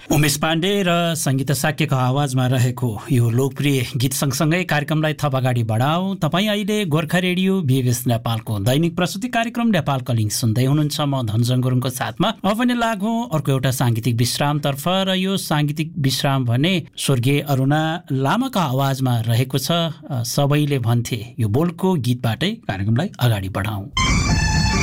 उमेश पाण्डे र सङ्गीता साक्यको आवाजमा रहेको यो लोकप्रिय गीत सँगसँगै कार्यक्रमलाई थप अगाडि बढाऊ। तपाईँ अहिले गोर्खा रेडियो बीएस नेपालको दैनिक प्रस्तुति कार्यक्रम नेपाल कलिङ सुन्दै हुनुहुन्छ। म धनजङ गुरुङको साथमा अब पनि लागौँ अर्को एउटा साङ्गीतिक विश्रामतर्फ, र यो साङ्गीतिक विश्राम भने स्वर्गीय अरुणा लामाको आवाजमा रहेको छ। सबैले भन्थे यो बोलको गीतबाटै कार्यक्रमलाई अगाडि बढाऊ।